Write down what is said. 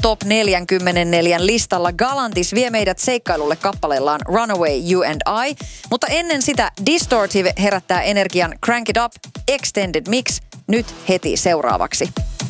Top 44 listalla. Galantis vie meidät seikkailulle kappaleellaan Runaway You and I. Mutta ennen sitä Distortive herättää energian Crank It Up Extended Mix nyt heti seuraavaksi.